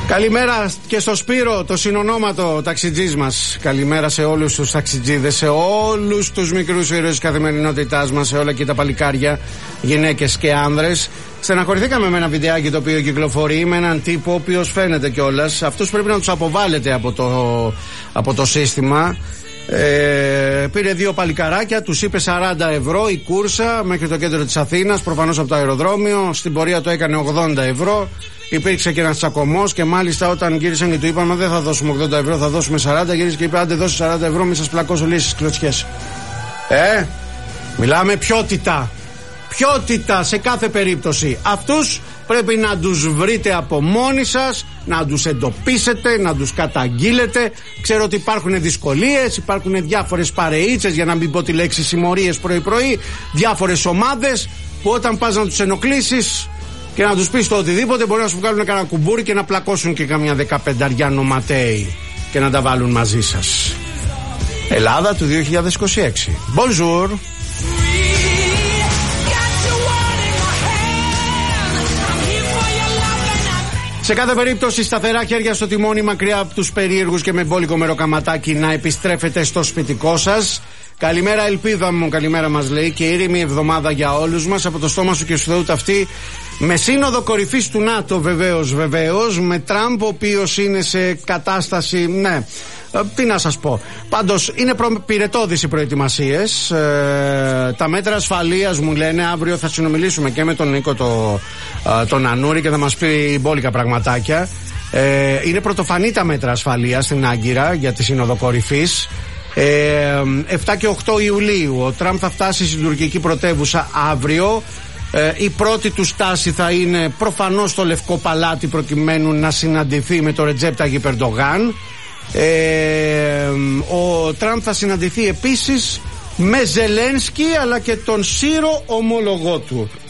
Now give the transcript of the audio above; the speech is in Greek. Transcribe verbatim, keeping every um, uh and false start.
Καλημέρα και στο Σπύρο, το συνονόματο ταξιτζής μας. Καλημέρα σε όλους τους ταξιτζίδες, σε όλους τους μικρούς ήρωες της καθημερινότητάς μας, σε όλα και τα παλικάρια, γυναίκες και άνδρες. Στεναχωρηθήκαμε με ένα βιντεάκι το οποίο κυκλοφορεί με έναν τύπο ο οποίος φαίνεται κιόλας. Αυτούς πρέπει να τους αποβάλλετε από το, από το σύστημα. Ε, πήρε δύο παλικαράκια, τους είπε σαράντα ευρώ η κούρσα μέχρι το κέντρο της Αθήνας, προφανώς από το αεροδρόμιο. Στην πορεία το έκανε ογδόντα ευρώ. Υπήρξε και ένας τσακωμός και μάλιστα όταν γύρισαν και του είπαμε δεν θα δώσουμε ογδόντα ευρώ, θα δώσουμε σαράντα, γύρισε και είπε άντε δώσει σαράντα ευρώ, μη σας πλακώσω λίγο στις κλωτσιές. Ε, μιλάμε ποιότητα. Ποιότητα σε κάθε περίπτωση. Αυτούς πρέπει να τους βρείτε από μόνοι σας, να τους εντοπίσετε, να τους καταγγείλετε. Ξέρω ότι υπάρχουν δυσκολίες, υπάρχουν διάφορες παρεΐτσες, για να μην πω τη λέξη συμμορίες πρωί-πρωί, διάφορες ομάδες που όταν πας να τους ενοχλήσεις και να τους πεις το οτιδήποτε μπορεί να σου βγάλουν κανένα κουμπούρι και να πλακώσουν και καμιά δεκαπενταριά νοματέοι και να τα βάλουν μαζί σας. Ελλάδα του δύο χιλιάδες είκοσι έξι. Bonjour. Σε κάθε περίπτωση σταθερά χέρια στο τιμόνι, μακριά από τους περίεργους και με μπόλικο μεροκαματάκι να επιστρέφετε στο σπιτικό σας. Καλημέρα ελπίδα μου, καλημέρα μας λέει, και ήρεμη εβδομάδα για όλους μας. Από το στόμα σου και σου Θεού ταυτή, με σύνοδο κορυφής του ΝΑΤΟ βεβαίως, βεβαίως, με Τραμπ ο οποίος είναι σε κατάσταση, ναι, τι να σας πω. Πάντως είναι πυρετώδεις οι προετοιμασίες. Ε, τα μέτρα ασφαλείας μου λένε, αύριο θα συνομιλήσουμε και με τον Νίκο το, ε, τον Ανούρη και θα μας πει μπόλικα πραγματάκια. Ε, είναι πρωτοφανή τα μέτρα ασφαλείας στην Άγκυρα για τη σύνοδο κορυφής. Ε, επτά και οκτώ Ιουλίου ο Τραμπ θα φτάσει στην τουρκική πρωτεύουσα αύριο. Ε, η πρώτη του στάση θα είναι προφανώς στο Λευκό Παλάτι προκειμένου να συναντηθεί με τον Ρετζέπ Ταγιπ Ερντογάν. Ε, ο Τραμπ θα συναντηθεί επίσης με Ζελένσκι αλλά και τον Σύρο ομολογό του.